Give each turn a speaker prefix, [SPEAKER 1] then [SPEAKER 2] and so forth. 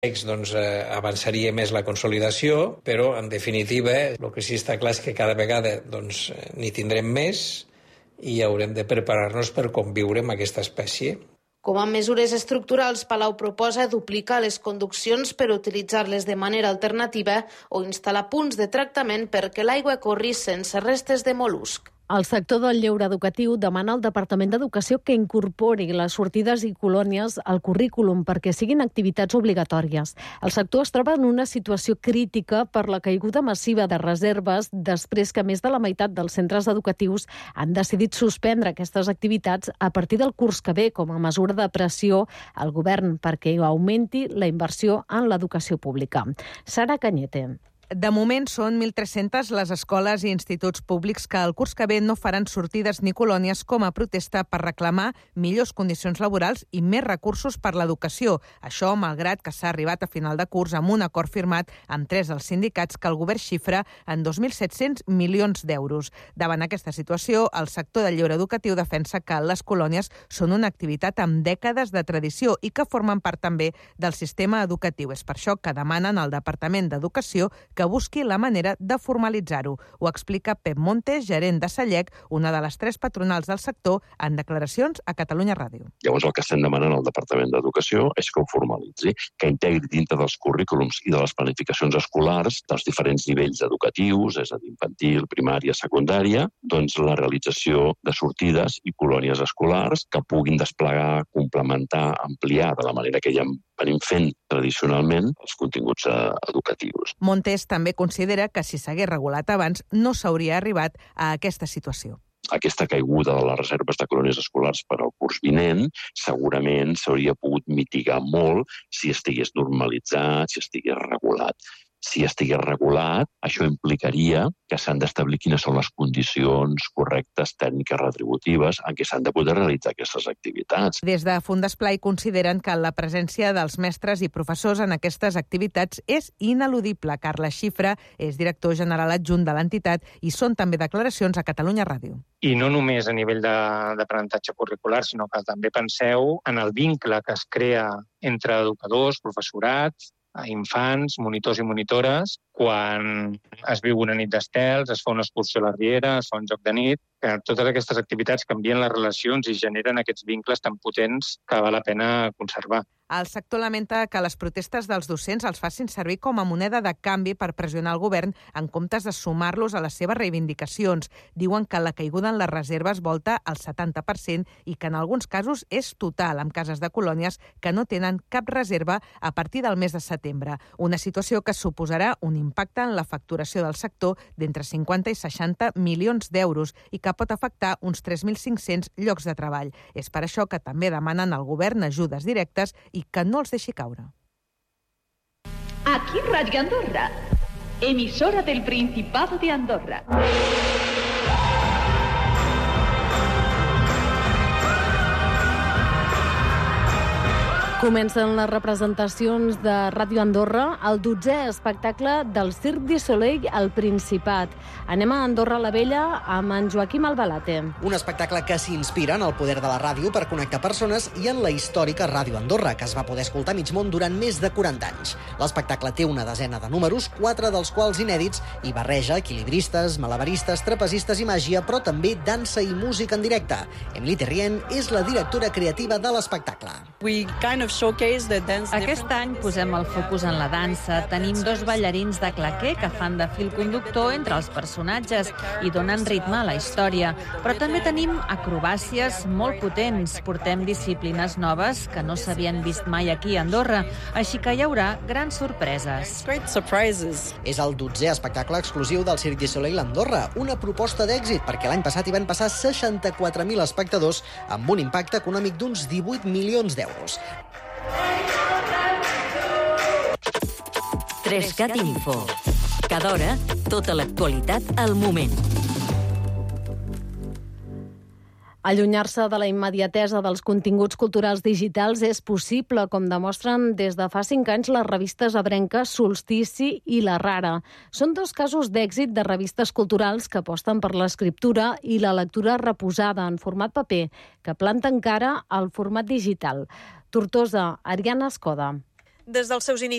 [SPEAKER 1] avançaria més la consolidació, però en definitiva el que sí està clar és que cada vegada n'hi tindrem més i haurem de preparar-nos per conviure amb aquesta espècie.
[SPEAKER 2] Com a mesures estructurals, Palau proposa duplicar les conduccions per utilitzar-les de manera alternativa o instal·lar punts de tractament perquè l'aigua corri sense restes de mol·lusc.
[SPEAKER 3] El sector del lleure educatiu demana al Departament d'Educació que incorpori les sortides i colònies al currículum perquè siguin activitats obligatòries. El sector es troba en una situació crítica per la caiguda massiva de reserves després que més de la meitat dels centres educatius han decidit suspendre aquestes activitats a partir del curs que ve com a mesura de pressió al govern perquè augmenti la inversió en l'educació pública. Sara Cañete.
[SPEAKER 4] De moment són 1.300 les escoles i instituts públics que el curs que ve no faran sortides ni colònies com a protesta per reclamar millors condicions laborals i més recursos per l'educació. Això malgrat que s'ha arribat a final de curs amb un acord firmat amb 3 dels sindicats que el govern xifra en 2.700 milions d'euros. Davant aquesta situació, el sector del lleure educatiu defensa que les colònies són una activitat amb dècades de tradició i que formen part també del sistema educatiu. És per això que demanen al Departament d'Educació que busqui la manera de formalitzar-ho. Ho explica Pep Montes, gerent de Sallec, una de les 3 patronals del sector, en declaracions a Catalunya Ràdio.
[SPEAKER 5] Llavors el que estem demanant al Departament d'Educació és que ho formalitzi, que integri dintre dels currículums i de les planificacions escolars dels diferents nivells educatius, és a dir, infantil, primària, secundària, la realització de sortides i colònies escolars que puguin desplegar, complementar, ampliar de la manera que ja venim fent tradicionalment els continguts educatius.
[SPEAKER 4] Montes també considera que si s'hagués regulat abans no s'hauria arribat a aquesta situació.
[SPEAKER 5] Aquesta caiguda de les reserves de colònies escolars per al curs vinent segurament s'hauria pogut mitigar molt si estigués normalitzat, si estigués regulat. Si estigués regulat, això implicaria que s'han d'establir quines són les condicions correctes, tècniques, retributives en què s'han de poder realitzar aquestes activitats.
[SPEAKER 4] Des de Fundesplai consideren que la presència dels mestres i professors en aquestes activitats és ineludible. Carles Xifra és director general adjunt de l'entitat i són també declaracions a Catalunya Ràdio.
[SPEAKER 6] I no només a nivell d'aprenentatge curricular, sinó que també penseu en el vincle que es crea entre educadors, professorat, infants, monitors i monitores, quan es viu una nit d'estels, es fa una excursió a la riera, es fa un joc de nit, que totes aquestes activitats canvien les relacions i generen aquests vincles tan potents que val la pena conservar.
[SPEAKER 4] El sector lamenta que les protestes dels docents els facin servir com a moneda de canvi per pressionar el govern en comptes de sumar-los a les seves reivindicacions. Diuen que la caiguda en les reserves volta al 70% i que en alguns casos és total, amb cases de colònies que no tenen cap reserva a partir del mes de setembre. Una situació que suposarà un impacte en la facturació del sector d'entre 50 i 60 milions d'euros i que pot afectar uns 3.500 llocs de treball. És per això que també demanen al govern ajudes directes i que no els deixi caure.
[SPEAKER 7] Aquí Radio Andorra, emisora del Principado de Andorra.
[SPEAKER 3] Comencen les representacions de Ràdio Andorra, el 12è espectacle del Cirque du Soleil al Principat. Anem a Andorra la Vella amb en Joaquim Albalate.
[SPEAKER 8] Un espectacle que s'inspira en el poder de la ràdio per connectar persones i en la històrica Ràdio Andorra, que es va poder escoltar a mig món durant més de 40 anys. L'espectacle té una desena de números, 4 dels quals inèdits, i barreja equilibristes, malabaristes, trapezistes i màgia, però també dansa i música en directe. Emily Terrien és la directora creativa de l'espectacle.
[SPEAKER 9] Aquest any posem el focus en la dansa. Tenim 2 ballarins de claqué que fan de fil conductor entre els personatges i donen ritme a la història. Però també tenim acrobàcies molt potents. Portem disciplines noves que no s'havien vist mai aquí a Andorra, així que hi haurà grans sorpreses.
[SPEAKER 8] És el 12è espectacle exclusiu del Cirque du Soleil a Andorra, una proposta d'èxit perquè l'any passat hi van passar 64.000 espectadors amb un impacte econòmic d'uns 18 milions d'euros.
[SPEAKER 10] 3CAT Info. Cada hora, tota l'actualitat al moment.
[SPEAKER 3] Allunyar-se de la immediatesa dels continguts culturals digitals és possible, com demostren des de fa 5 anys les revistes ebrenques Solstici i La Rara. Són 2 casos d'èxit de revistes culturals que aposten per l'escriptura i la lectura reposada en format paper, que planten cara al format digital. Tortosa, Ariana Escoda.
[SPEAKER 11] des dels seus inicis.